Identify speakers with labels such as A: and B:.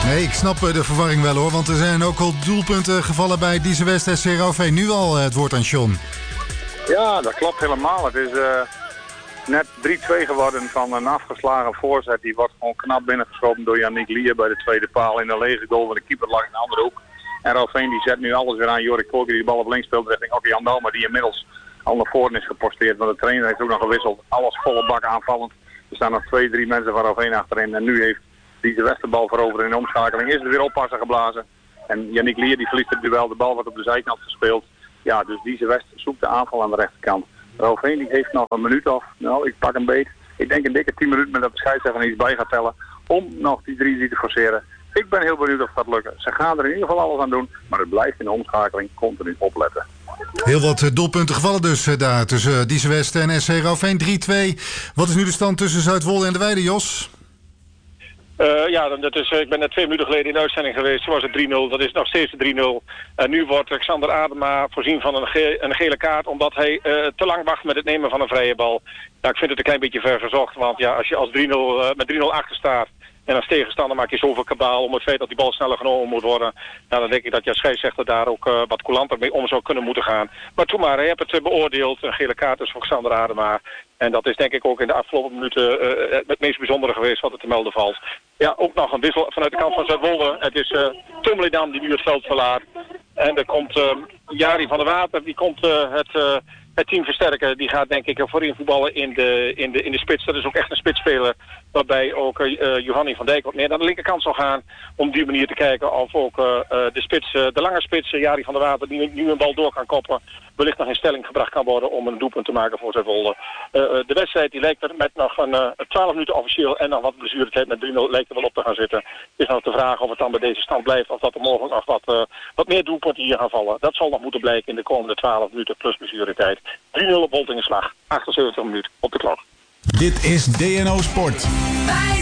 A: Nee, ik snap de verwarring wel hoor. Want er zijn ook al doelpunten gevallen bij Dieze West en SC Nu al het woord aan John.
B: Ja, dat klopt helemaal. Het is net 3-2 geworden van een afgeslagen voorzet. Die wordt gewoon knap binnengeschoten door Yannick Lier bij de tweede paal. In de lege goal van de keeper lag in de andere hoek. En Roveen die zet nu alles weer aan Jorik Kolker die de bal op links speelt richting Oké Andalma. Die inmiddels al naar voren is geposteerd. Want de trainer heeft ook nog gewisseld. Alles volle bak aanvallend. Er staan nog 2-3 mensen van Roveen achterin. En nu heeft Dieze West de bal veroverd in de omschakeling. Is er weer oppassen geblazen. En Yannick Lier die verliest het duel. De bal wordt op de zijkant gespeeld. Ja, dus Dieze West zoekt de aanval aan de rechterkant. Roveen die heeft nog een minuut of, nou ik pak een beet. Ik denk een dikke 10 minuten met dat de scheidsrechter iets bij gaat tellen. Om nog die 3 te forceren. Ik ben heel benieuwd of dat lukt. Ze gaan er in ieder geval alles aan doen. Maar het blijft in de omschakeling continu opletten.
A: Heel wat doelpunten gevallen dus daar tussen Dieze West en SC Roveen. 3-2. Wat is nu de stand tussen Zuidwolde en de Weide, Jos?
C: Ik ben net 2 minuten geleden in de uitzending geweest. Toen was het 3-0. Dat is nog steeds 3-0. En nu wordt Xander Adema voorzien van een gele kaart. Omdat hij te lang wacht met het nemen van een vrije bal. Ja, ik vind het een klein beetje ver gezocht. Want ja, als je als 3-0 met 3-0 achter staat. En als tegenstander maak je zoveel kabaal om het feit dat die bal sneller genomen moet worden. Nou, dan denk ik dat je scheidsrechter daar ook wat coulanter mee om zou kunnen moeten gaan. Maar toen maar, hij hebt het beoordeeld. Een gele kaart dus voor Xander Adema. En dat is denk ik ook in de afgelopen minuten het meest bijzondere geweest wat er te melden valt. Ja, ook nog een wissel vanuit de kant van Zuidwolde. Het is Tummeledam die nu het veld verlaat. En er komt Jari van der Water, die komt het team versterken. Die gaat denk ik voorin voetballen in de spits. Dat is ook echt een spitsspeler. Waarbij ook Johanny van Dijk wat meer naar de linkerkant zal gaan. Om die manier te kijken of ook de lange spits, Jari van der Water, die nu een bal door kan koppen. Wellicht nog in stelling gebracht kan worden om een doelpunt te maken voor Zuidwolde. De wedstrijd die lijkt er met nog een 12 minuten officieel en nog wat blessuretijd met 3-0 lijkt er wel op te gaan zitten. Het is nog de vraag of het dan bij deze stand blijft of dat er mogelijk nog wat meer doelpunten hier gaan vallen. Dat zal nog moeten blijken in de komende 12 minuten plus blessuretijd. 3-0 op Woltingenslag, 78 minuten op de klok.
D: Dit is DNO Sport.